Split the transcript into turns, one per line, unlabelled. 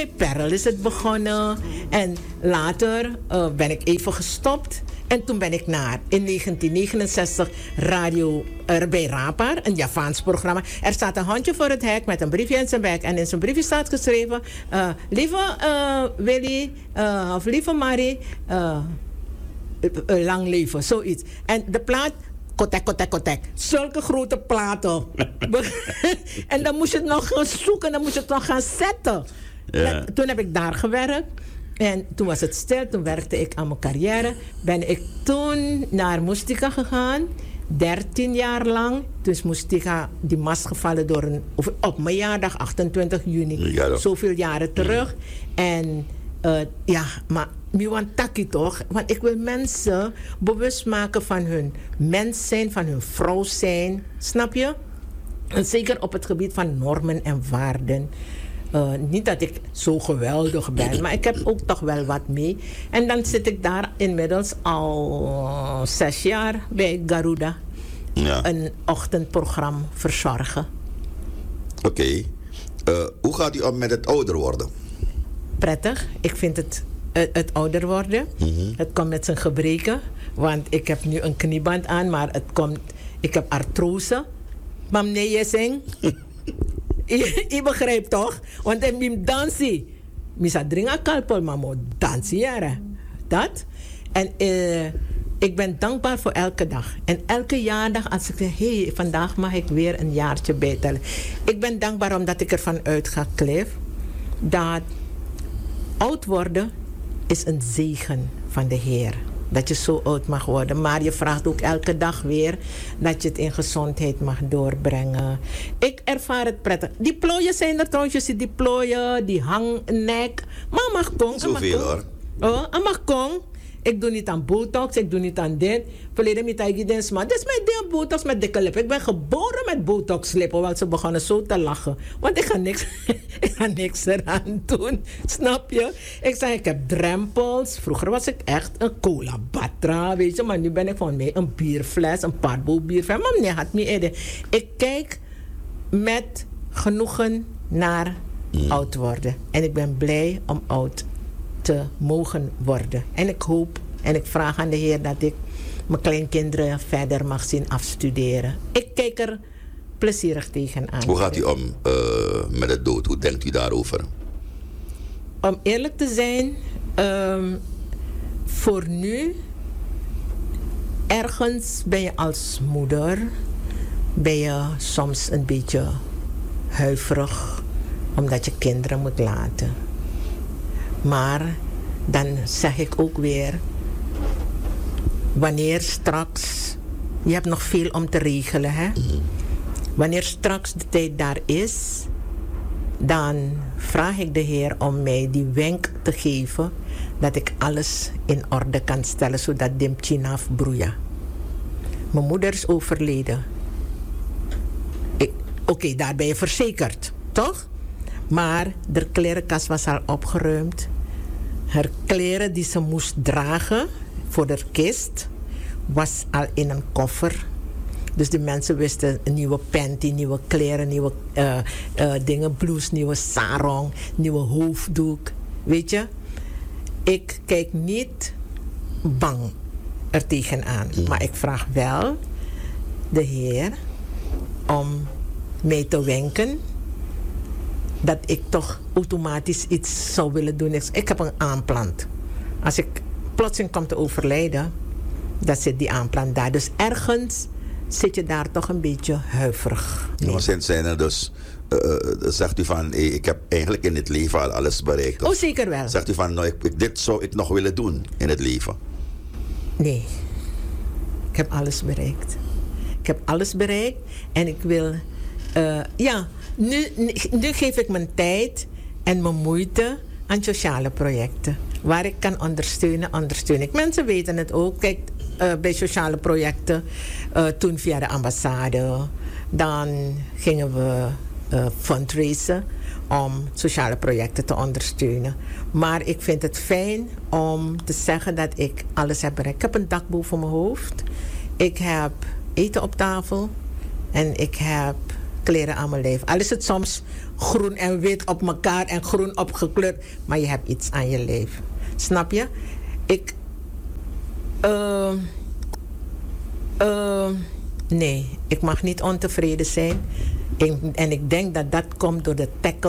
Bij Perl is het begonnen. En later ben ik even gestopt. En toen ben ik in 1969 bij Rapar, een Javaans programma. Er staat een handje voor het hek met een briefje in zijn bek. En in zijn briefje staat geschreven: lieve Willy, of lieve Marie, lang leven, zoiets. En de plaat, kotek, kotek, kotek. Zulke grote platen. En dan moest je het nog gaan zoeken, dan moest je het nog gaan zetten. Ja. Toen heb ik daar gewerkt. En toen was het stil, toen werkte ik aan mijn carrière. Ben ik toen naar Moestika gegaan, 13 jaar lang. Dus Moestika, die mast gevallen op mijn jaardag, 28 juni. Ja, zoveel jaren terug. En maar Miwan Taki toch? Want ik wil mensen bewust maken van hun mens zijn, van hun vrouw zijn. Snap je? En zeker op het gebied van normen en waarden. Niet dat ik zo geweldig ben, maar ik heb ook toch wel wat mee. En dan zit ik daar inmiddels al 6 jaar bij Garuda. Ja. Een ochtendprogramma verzorgen.
Oké. Hoe gaat u om met het ouder worden?
Prettig. Ik vind het ouder worden. Mm-hmm. Het komt met zijn gebreken. Want ik heb nu een knieband aan, maar ik heb artrose. Maar nee, je zingt. Je begrijpt toch? Want ik ben dansen. Ik drinken kalpol, maar ik dansen. Ja, dat. En ik ben dankbaar voor elke dag. En elke jaardag als ik zeg, vandaag mag ik weer een jaartje bijtellen. Ik ben dankbaar omdat ik ervan uitga, Cliff, dat oud worden is een zegen van de Heer. Dat je zo oud mag worden. Maar je vraagt ook elke dag weer dat je het in gezondheid mag doorbrengen. Ik ervaar het prettig. Die plooien zijn er trouwens. Die plooien, die hangnek. Maar mag kon.
Zoveel hoor.
Oh, mag kon. Ik doe niet aan botox, ik doe niet aan dit. Verleden met Aigidens, maar dit is mijn deel botox met dikke lippen. Ik ben geboren met botox lippen, want ze begonnen zo te lachen. Want ik ga niks eraan doen, snap je? Ik zei, ik heb drempels. Vroeger was ik echt een cola batra, weet je. Maar nu ben ik van mij een bierfles, een parbo bierfles. Maar meneer had me eerder. Ik kijk met genoegen naar oud worden. En ik ben blij om oud te mogen worden. En ik hoop en ik vraag aan de Heer dat ik mijn kleinkinderen verder mag zien afstuderen. Ik kijk er plezierig tegenaan.
Hoe gaat u om met het dood? Hoe denkt u daarover?
Om eerlijk te zijn, voor nu, ergens ben je als moeder, ben je soms een beetje huiverig, omdat je kinderen moet laten. Maar dan zeg ik ook weer, wanneer straks, je hebt nog veel om te regelen, hè? Wanneer straks de tijd daar is, dan vraag ik de Heer om mij die wenk te geven dat ik alles in orde kan stellen, zodat Dimchinaf broeia. Mijn moeder is overleden. Oké, daar ben je verzekerd, toch? Maar de klerenkast was al opgeruimd. Haar kleren die ze moest dragen voor de kist was al in een koffer. Dus de mensen wisten een nieuwe panty, nieuwe kleren, nieuwe dingen, blouse, nieuwe sarong, nieuwe hoofddoek. Weet je? Ik kijk niet bang er tegenaan. Maar ik vraag wel de Heer om mij te wenken dat ik toch automatisch iets zou willen doen. Ik heb een aanplant. Als ik plotseling kom te overlijden, dan zit die aanplant daar. Dus ergens zit je daar toch een beetje huiverig.
Zijn er dus, zegt u van, ik heb eigenlijk in het leven al alles bereikt.
Oh, zeker wel.
Zegt u van, dit zou ik nog willen doen in het leven?
Nee. Ik heb alles bereikt. Ik heb alles bereikt en ik wil, nu geef ik mijn tijd en mijn moeite aan sociale projecten. Waar ik kan ondersteun ik. Mensen weten het ook. Kijk, bij sociale projecten, toen via de ambassade, dan gingen we fundraisen om sociale projecten te ondersteunen. Maar ik vind het fijn om te zeggen dat ik alles heb bereikt. Ik heb een dak boven mijn hoofd. Ik heb eten op tafel. En ik heb kleren aan mijn lijf. Al is het soms groen en wit op elkaar en groen opgekleurd, maar je hebt iets aan je lijf. Snap je? Nee, ik mag niet ontevreden zijn. En ik denk dat dat komt door de tackle